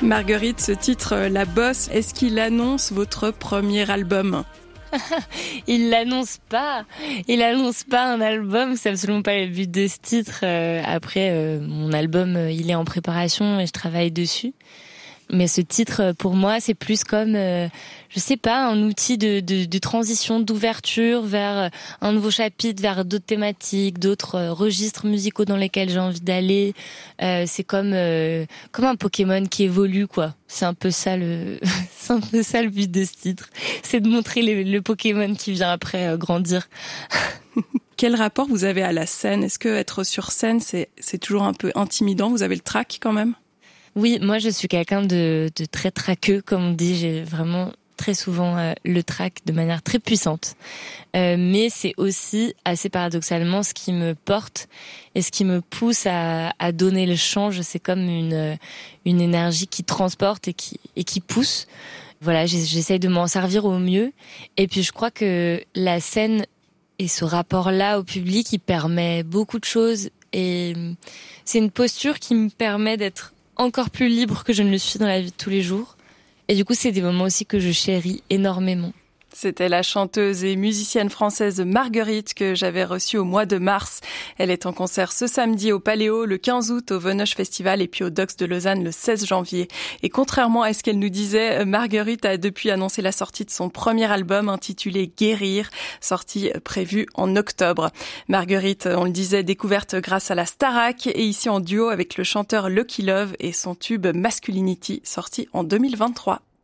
Marguerite, ce titre, La Bosse, est-ce qu'il annonce votre premier album ? Il l'annonce pas. Il annonce pas un album. C'est absolument pas le but de ce titre. Après, mon album, il est en préparation et je travaille dessus. Mais ce titre, pour moi, c'est plus comme, je sais pas, un outil de transition, d'ouverture vers un nouveau chapitre, vers d'autres thématiques, d'autres registres musicaux dans lesquels j'ai envie d'aller. C'est comme un Pokémon qui évolue, quoi. C'est un peu ça c'est un peu ça le but de ce titre. C'est de montrer le Pokémon qui vient après grandir. Quel rapport vous avez à la scène ? Est-ce que être sur scène, c'est toujours un peu intimidant ? Vous avez le trac quand même ? Oui, moi je suis quelqu'un de très traqueux, comme on dit. J'ai vraiment très souvent le trac de manière très puissante. Mais c'est aussi, assez paradoxalement, ce qui me porte et ce qui me pousse à donner le change. C'est comme une énergie qui transporte et qui pousse. Voilà, j'essaye de m'en servir au mieux. Et puis je crois que la scène et ce rapport-là au public, il permet beaucoup de choses. Et c'est une posture qui me permet d'être encore plus libre que je ne le suis dans la vie de tous les jours. Et du coup, c'est des moments aussi que je chéris énormément. C'était la chanteuse et musicienne française Marguerite que j'avais reçue au mois de mars. Elle est en concert ce samedi au Paléo, le 15 août au Venoche Festival et puis au Dox de Lausanne le 16 janvier. Et contrairement à ce qu'elle nous disait, Marguerite a depuis annoncé la sortie de son premier album intitulé Guérir, sortie prévue en octobre. Marguerite, on le disait, découverte grâce à la Starac et ici en duo avec le chanteur Lucky Love et son tube Masculinity, sorti en 2023.